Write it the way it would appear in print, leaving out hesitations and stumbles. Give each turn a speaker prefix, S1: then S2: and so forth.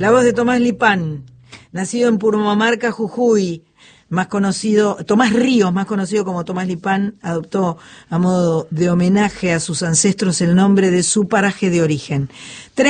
S1: La voz de Tomás Lipán, nacido en Purmamarca, Jujuy, más conocido, Tomás Ríos, más conocido como Tomás Lipán, adoptó a modo de homenaje a sus ancestros el nombre de su paraje de origen.